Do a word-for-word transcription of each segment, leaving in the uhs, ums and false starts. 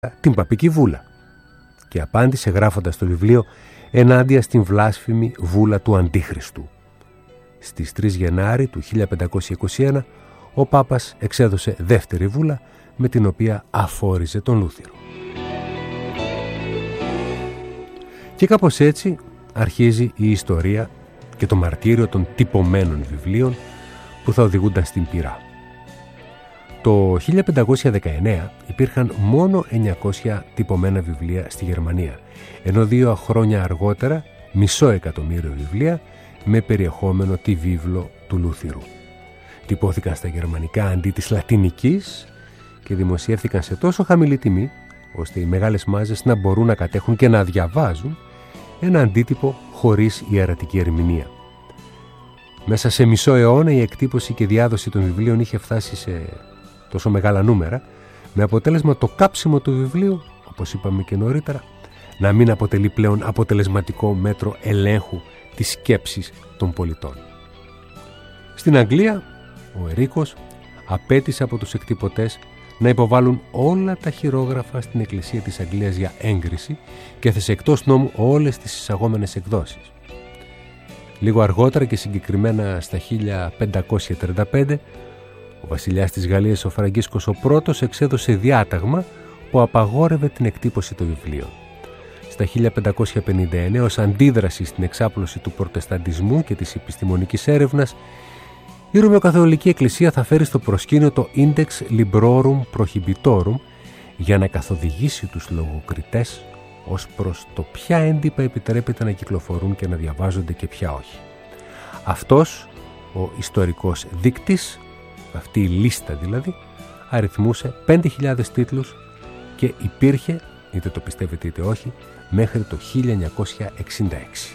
την παπική βούλα και απάντησε γράφοντας το βιβλίο ενάντια στην βλάσφημη βούλα του Αντίχριστου. Στις τρεις Γενάρη του χίλια πεντακόσια είκοσι ένα ο Πάπας εξέδωσε δεύτερη βούλα με την οποία αφόριζε τον Λούθυρο. Και κάπως έτσι αρχίζει η ιστορία και το μαρτύριο των τυπωμένων βιβλίων που θα οδηγούνταν στην πυρά. Το χίλια πεντακόσια δεκαεννέα υπήρχαν μόνο εννιακόσια τυπωμένα βιβλία στη Γερμανία, ενώ δύο χρόνια αργότερα μισό εκατομμύριο βιβλία με περιεχόμενο τη βίβλο του Λούθυρου. Τυπώθηκαν στα γερμανικά αντί της λατινικής και δημοσιεύθηκαν σε τόσο χαμηλή τιμή, ώστε οι μεγάλες μάζες να μπορούν να κατέχουν και να διαβάζουν ένα αντίτυπο χωρίς ιερατική ερμηνεία. Μέσα σε μισό αιώνα η εκτύπωση και διάδοση των βιβλίων είχε φτάσει σε τόσο μεγάλα νούμερα, με αποτέλεσμα το κάψιμο του βιβλίου, όπως είπαμε και νωρίτερα, να μην αποτελεί πλέον αποτελεσματικό μέτρο ελέγχου της σκέψης των πολιτών. Στην Αγγλία, ο Ερίκος απέτησε από τους εκτυπωτές να υποβάλουν όλα τα χειρόγραφα στην Εκκλησία της Αγγλίας για έγκριση και έθεσε εκτός νόμου όλες τις εισαγόμενες εκδόσεις. Λίγο αργότερα και συγκεκριμένα στα χίλια πεντακόσια τριάντα πέντε, ο βασιλιάς της Γαλλίας ο Φραγκίσκος ο πρώτος εξέδωσε διάταγμα που απαγόρευε την εκτύπωση των βιβλίων. Στα χίλια πεντακόσια πενήντα εννέα, ως αντίδραση στην εξάπλωση του προτεσταντισμού και της επιστημονικής έρευνας, η Ρωμαιοκαθολική Εκκλησία θα φέρει στο προσκήνιο το Index Librorum Prohibitorum για να καθοδηγήσει τους λογοκριτές ως προς το ποια έντυπα επιτρέπεται να κυκλοφορούν και να διαβάζονται και ποια όχι. Αυτός ο ιστορικός δείκτης, αυτή η λίστα δηλαδή, αριθμούσε πέντε χιλιάδες τίτλους και υπήρχε, είτε το πιστεύετε είτε όχι, μέχρι το χίλια εννιακόσια εξήντα έξι.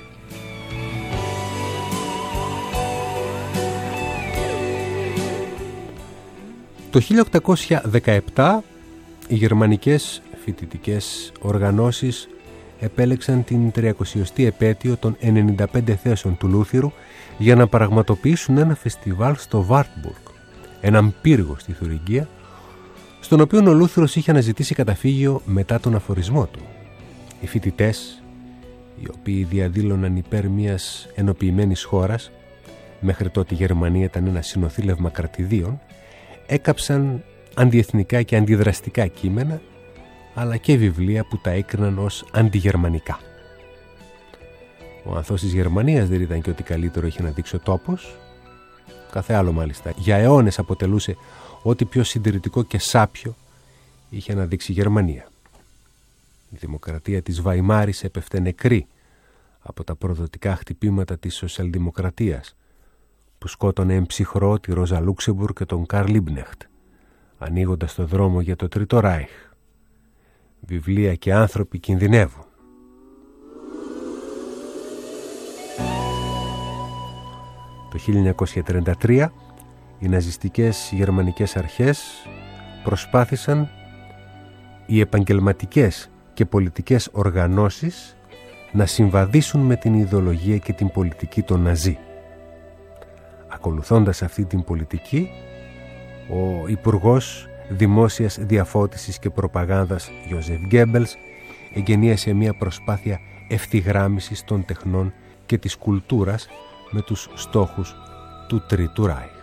Το χίλια οκτακόσια δεκαεπτά οι γερμανικές φοιτητικές οργανώσεις επέλεξαν την τριακοσιοστή επέτειο των ενενήντα πέντε θέσεων του Λούθυρου για να πραγματοποιήσουν ένα φεστιβάλ στο Βάρτμπουργκ, έναν πύργο στη Θουριγγία, στον οποίο ο Λούθυρος είχε αναζητήσει καταφύγιο μετά τον αφορισμό του. Οι φοιτητές, οι οποίοι διαδήλωναν υπέρ μιας ενοποιημένης χώρας, μέχρι τότε η Γερμανία ήταν ένα συνοθήλευμα κρατηδίων, έκαψαν αντιεθνικά και αντιδραστικά κείμενα, αλλά και βιβλία που τα έκριναν ως αντιγερμανικά. Ο ανθός της Γερμανίας δεν ήταν και ότι καλύτερο είχε να δείξει ο τόπος. Κάθε άλλο μάλιστα. Για αιώνες αποτελούσε ό,τι πιο συντηρητικό και σάπιο είχε να δείξει η Γερμανία. Η δημοκρατία της Βαϊμάρης έπεφτε νεκρή από τα προδοτικά χτυπήματα της σοσιαλδημοκρατίας, που σκότωνε εμψυχρό τη Ρόζα Λούξεμπουργκ και τον Καρλ Λίμπνεχτ, ανοίγοντας το δρόμο για το Τρίτο Ράιχ. Βιβλία και άνθρωποι κινδυνεύουν. Το χίλια εννιακόσια τριάντα τρία οι ναζιστικές γερμανικές αρχές προσπάθησαν οι επαγγελματικές και πολιτικές οργανώσεις να συμβαδίσουν με την ιδεολογία και την πολιτική των Ναζί. Ακολουθώντας αυτή την πολιτική, ο Υπουργός Δημόσιας Διαφώτισης και Προπαγάνδας Ιόζεφ Γκέμπελς εγκαινίασε μια προσπάθεια ευθυγράμμισης των τεχνών και της κουλτούρας με τους στόχους του Τρίτου Ράιχ.